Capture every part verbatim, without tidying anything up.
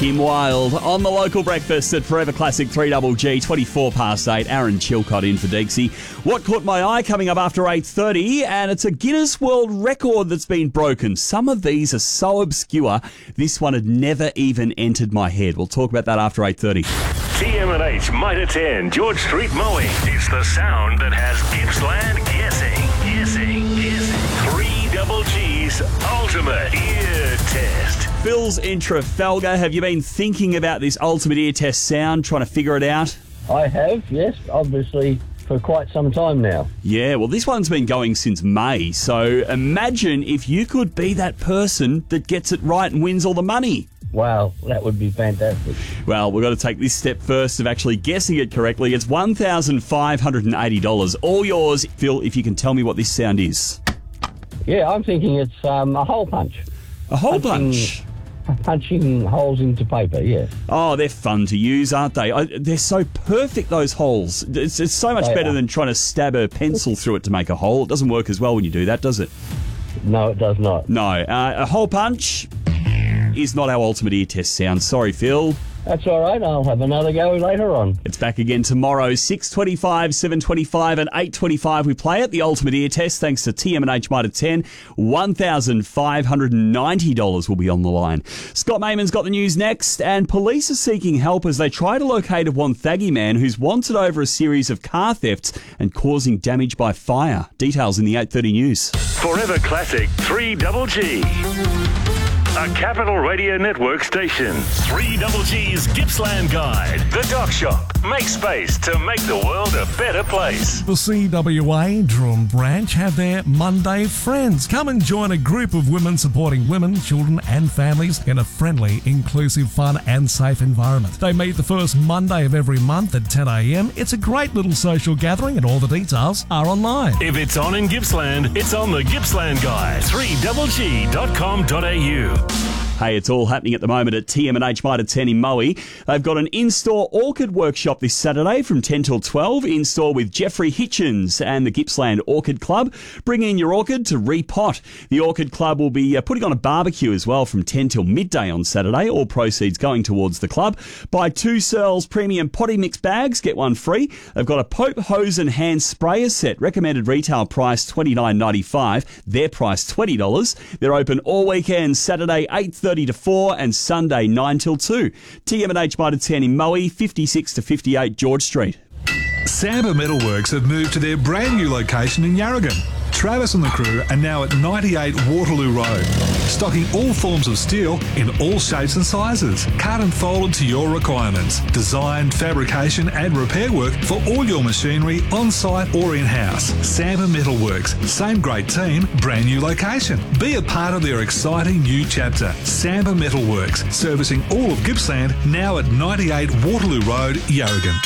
Kim Wilde on the local breakfast at Forever Classic three G G, twenty-four past eight. Aaron Chilcott in for Deeksy. What caught my eye coming up after eight thirty, and it's a Guinness World Record that's been broken. Some of these are so obscure, this one had never even entered my head. We'll talk about that after eight thirty. T M and H Mitre ten, George Street Mowing. It's the sound that has Gippsland guessing, guessing, guessing. three double G's Ultimate Ear Test. Phil's in Trafalgar. Have you been thinking about this Ultimate Ear Test sound, trying to figure it out? I have, yes, obviously for quite some time now. Yeah, well, this one's been going since May, so imagine if you could be that person that gets it right and wins all the money. Wow, that would be fantastic. Well, we've got to take this step first of actually guessing it correctly. It's one thousand five hundred eighty dollars. All yours, Phil, if you can tell me what this sound is. Yeah, I'm thinking it's um, a hole punch. A hole punching, punch? Punching holes into paper, yeah. Oh, they're fun to use, aren't they? I, they're so perfect, those holes. It's, it's so much They better are. than trying to stab a pencil through it to make a hole. It doesn't work as well when you do that, does it? No, it does not. No. Uh, a hole punch is not our Ultimate Ear Test sound. Sorry, Phil. That's all right, I'll have another go later on. It's back again tomorrow, six twenty-five, seven twenty-five and eight twenty-five. We play it, the Ultimate Ear Test, thanks to T M and H Mitre ten. one thousand five hundred ninety dollars will be on the line. Scott Mayman's got the news next, and police are seeking help as they try to locate a Wonthaggi man who's wanted over a series of car thefts and causing damage by fire. Details in the eight thirty news. Forever Classic three double G. A Capital Radio Network station. three double G's Gippsland Guide. The Dock Shop. Make space to make the world a better place. The C W A Droom branch have their Monday Friends. Come and join a group of women supporting women, children and families in a friendly, inclusive, fun and safe environment. They meet the first Monday of every month at ten a.m. It's a great little social gathering and all the details are online. If it's on in Gippsland, it's on the Gippsland Guide. three double G dot com dot a u. Hey, it's all happening at the moment at T M and H Mitre ten in Moe. They've got an in-store orchid workshop this Saturday from ten till twelve, in-store with Jeffrey Hitchens and the Gippsland Orchid Club. Bring in your orchid to repot. The Orchid Club will be uh, putting on a barbecue as well from ten till midday on Saturday. All proceeds going towards the club. Buy two Searles Premium Potty Mix bags, get one free. They've got a Pope Hose and Hand Sprayer set. Recommended retail price twenty-nine ninety-five. Their price twenty dollars. They're open all weekend, Saturday eight thirty to four and Sunday nine till two. T M and H Mitre ten in Moe, fifty-six to fifty-eight George Street. Samba Metalworks have moved to their brand new location in Yarragon. Travis and the crew are now at ninety-eight Waterloo Road, stocking all forms of steel in all shapes and sizes, cut and folded to your requirements. Design, fabrication and repair work for all your machinery on-site or in-house. Samba Metalworks, same great team, brand new location. Be a part of their exciting new chapter. Samba Metalworks, servicing all of Gippsland, now at ninety-eight Waterloo Road, Yarragon.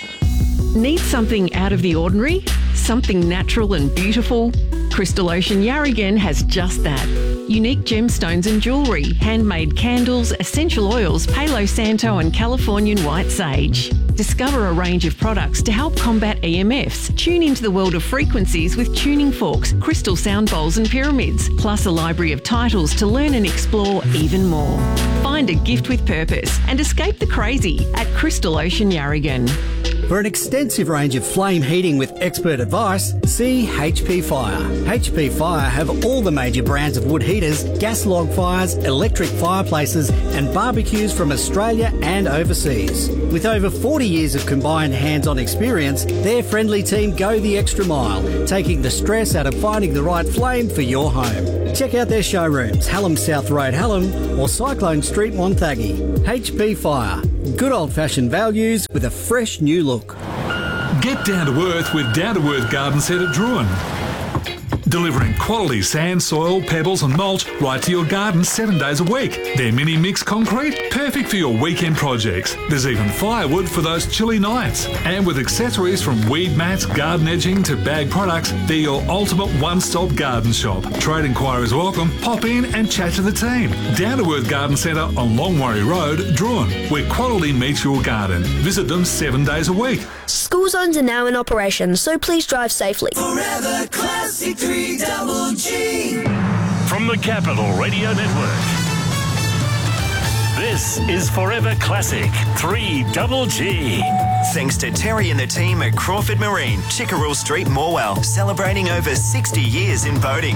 Need something out of the ordinary? Something natural and beautiful? Crystal Ocean Yarragon has just that. Unique gemstones and jewellery, handmade candles, essential oils, Palo Santo and Californian white sage. Discover a range of products to help combat E M Fs. Tune into the world of frequencies with tuning forks, crystal sound bowls and pyramids, plus a library of titles to learn and explore even more. Find a gift with purpose and escape the crazy at Crystal Ocean Yarragon. For an extensive range of flame heating with expert advice, see H P Fire. H P Fire have all the major brands of wood heaters, gas log fires, electric fireplaces and barbecues from Australia and overseas. With over forty years of combined hands-on experience, their friendly team go the extra mile, taking the stress out of finding the right flame for your home. Check out their showrooms, Hallam South Road, Hallam or Cyclone Street, Wonthaggi. H P Fire. Good old-fashioned values with a fresh new look. Get down to earth with Down to Earth Garden Centre Druin. Delivering quality sand, soil, pebbles and mulch right to your garden seven days a week. Their mini mix concrete, perfect for your weekend projects. There's even firewood for those chilly nights. And with accessories from weed mats, garden edging to bag products, they're your ultimate one-stop garden shop. Trade inquiries welcome. Pop in and chat to the team. Down to Earth Garden Centre on Longwarry Road, Druin, where quality meets your garden. Visit them seven days a week. School zones are now in operation, so please drive safely. Forever Classic three double G. From the Capital Radio Network, this This is Forever Classic three double G. Thanks to Terry and the team at Crawford Marine, Chickerell Street, Morwell, celebrating over sixty years in boating.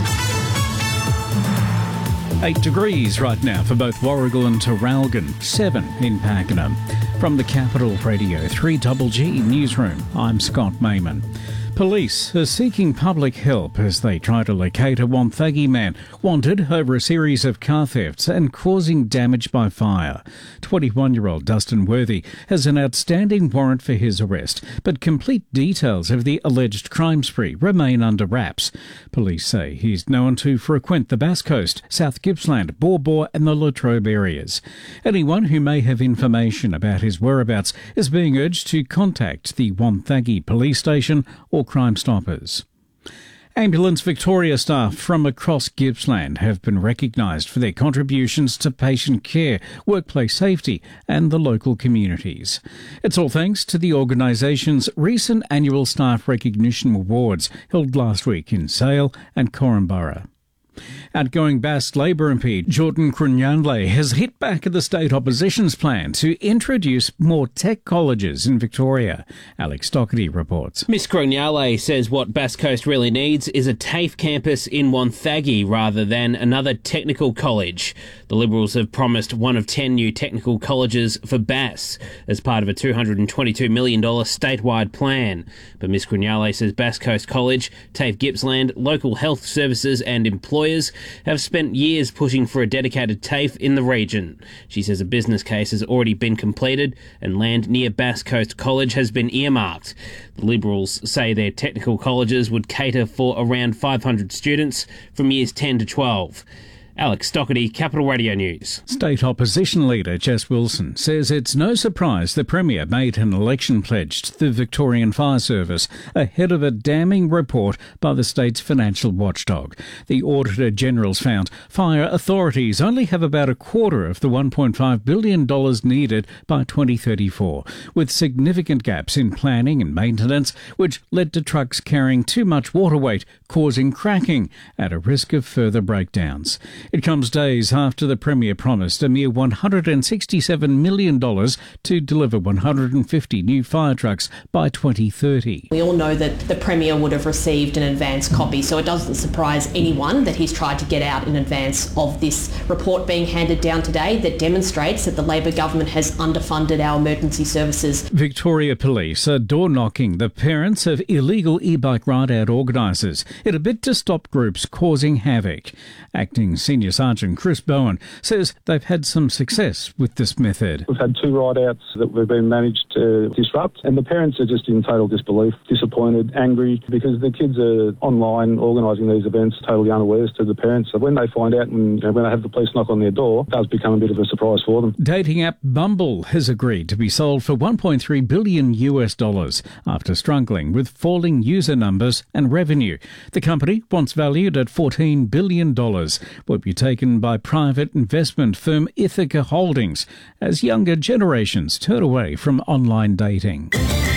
Eight degrees right now for both Warragul and Traralgon, seven in Pakenham. From the Capital Radio three double G newsroom, I'm Scott Mayman. Police are seeking public help as they try to locate a Wonthaggi man wanted over a series of car thefts and causing damage by fire. twenty-one-year-old Dustin Worthy has an outstanding warrant for his arrest, but complete details of the alleged crime spree remain under wraps. Police say he's known to frequent the Bass Coast, South Gippsland, Baw Baw and the Latrobe areas. Anyone who may have information about his whereabouts is being urged to contact the Wonthaggi Police Station or Crime Stoppers. Ambulance Victoria staff from across Gippsland have been recognised for their contributions to patient care, workplace safety and the local communities. It's all thanks to the organisation's recent annual Staff Recognition Awards held last week in Sale and Corumburra. Outgoing Bass Labor M P Jordan Krunyanle has hit back at the state opposition's plan to introduce more tech colleges in Victoria. Alex Doherty reports. Miss Krunyanle says what Bass Coast really needs is a TAFE campus in Wonthaggi rather than another technical college. The Liberals have promised one of ten new technical colleges for Bass as part of a two hundred twenty-two million dollars statewide plan. But Miss Krunyanle says Bass Coast College, TAFE Gippsland, local health services and employers have spent years pushing for a dedicated TAFE in the region. She says a business case has already been completed and land near Bass Coast College has been earmarked. The Liberals say their technical colleges would cater for around five hundred students from years ten to twelve. Alex Doherty, Capital Radio News. State Opposition Leader Jess Wilson says it's no surprise the Premier made an election pledge to the Victorian Fire Service ahead of a damning report by the state's financial watchdog. The Auditor General's found fire authorities only have about a quarter of the one point five billion dollars needed by twenty thirty-four, with significant gaps in planning and maintenance, which led to trucks carrying too much water weight, causing cracking at a risk of further breakdowns. It comes days after the Premier promised a mere one hundred sixty-seven million dollars to deliver one hundred fifty new fire trucks by twenty thirty. We all know that the Premier would have received an advance copy, so it doesn't surprise anyone that he's tried to get out in advance of this report being handed down today that demonstrates that the Labor government has underfunded our emergency services. Victoria Police are door-knocking the parents of illegal e-bike ride-out organisers in a bid to stop groups causing havoc. Acting Senior Sergeant Chris Bowen says they've had some success with this method. We've had two ride-outs that we've been managed to disrupt, and the parents are just in total disbelief, disappointed, angry, because the kids are online organising these events totally unawares to the parents. So when they find out and you know, when they have the police knock on their door, it does become a bit of a surprise for them. Dating app Bumble has agreed to be sold for one point three billion U S dollars after struggling with falling user numbers and revenue. The company, once valued at fourteen billion dollars, will be taken by private investment firm Ithaca Holdings as younger generations turn away from online dating.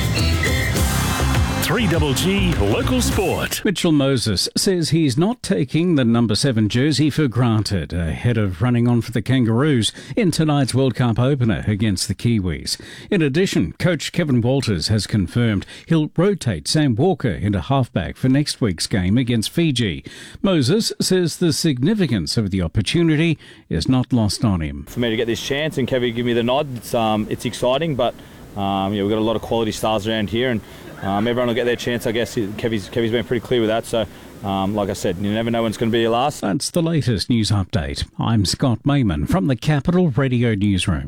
three double G Local Sport. Mitchell Moses says he's not taking the number seven jersey for granted ahead of running on for the Kangaroos in tonight's World Cup opener against the Kiwis. In addition, coach Kevin Walters has confirmed he'll rotate Sam Walker into halfback for next week's game against Fiji. Moses says the significance of the opportunity is not lost on him. For me to get this chance and Kevin give me the nod, it's, um, it's exciting, but um, yeah, we've got a lot of quality stars around here, and Um, everyone will get their chance, I guess. Kevy's, Kevy's been pretty clear with that. So, um, like I said, you never know when it's going to be your last. That's the latest news update. I'm Scott Mayman from the Capital Radio Newsroom.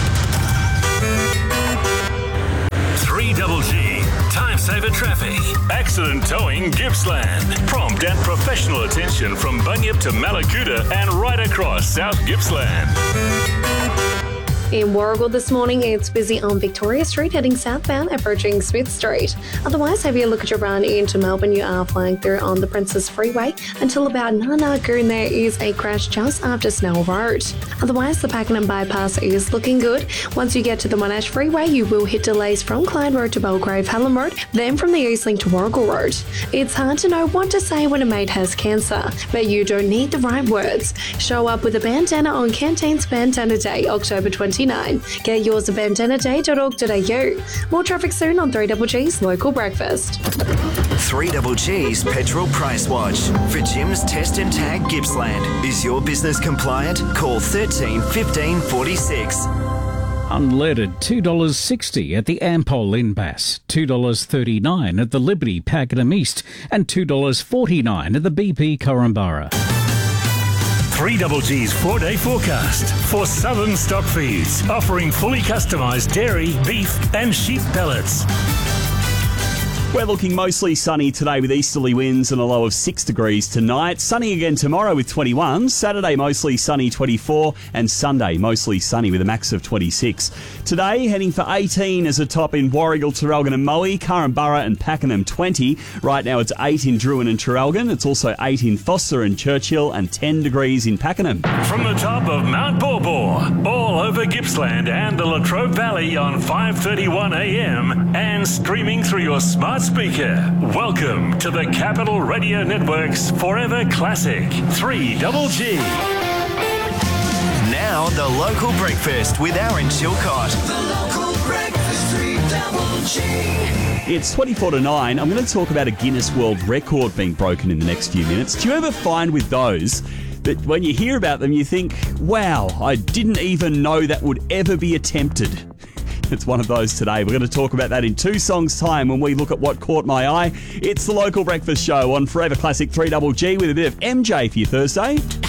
three double G Time Saver Traffic. Accident towing Gippsland. Prompt and professional attention from Bunyip to Malakuta and right across South Gippsland. In Warragul this morning, it's busy on Victoria Street heading southbound, approaching Smith Street. Otherwise, have a look at your run into Melbourne. You are flying through on the Princess Freeway until about Nanagoon. There is a crash just after Snell Road. Otherwise, the Pakenham bypass is looking good. Once you get to the Monash Freeway, you will hit delays from Clyde Road to Belgrave Hallam Road, then from the East Link to Warragul Road. It's hard to know what to say when a mate has cancer, but you don't need the right words. Show up with a bandana on Canteen's Bandana Day, October twenty-ninth. Get yours at bandana day dot org dot a u. More traffic soon on three G G's Local Breakfast. three G G's Petrol Price Watch. For Jim's Test and Tag Gippsland. Is your business compliant? Call thirteen fifteen forty-six. Unleaded two dollars sixty at the Ampol in Bass, two dollars thirty-nine at the Liberty Pakenham East, and two dollars forty-nine at the B P Korumburra. three G G's four-day forecast for Southern Stock Feeds, offering fully customised dairy, beef and sheep pellets. We're looking mostly sunny today with easterly winds and a low of six degrees tonight. Sunny again tomorrow with twenty-one. Saturday mostly sunny, twenty-four. And Sunday mostly sunny with a max of twenty-six. Today heading for eighteen as a top in Warragul, Traralgon and Moe, Korumburra and Pakenham twenty. Right now it's eight in Druin and Traralgon. It's also eight in Foster and Churchill and ten degrees in Pakenham. From the top of Mount Borbor, all over Gippsland and the Latrobe Valley on five thirty-one a m and streaming through your smart speaker. Welcome to the Capital Radio Network's Forever Classic three G G. Now the local breakfast with Aaron Chilcott. The local breakfast three G. It's twenty-four to nine. I'm going to talk about a Guinness World Record being broken in the next few minutes. Do you ever find with those that when you hear about them you think, wow, I didn't even know that would ever be attempted? It's one of those today. We're going to talk about that in two songs' time when we look at what caught my eye. It's the Local Breakfast Show on Forever Classic three G G with a bit of M J for your Thursday.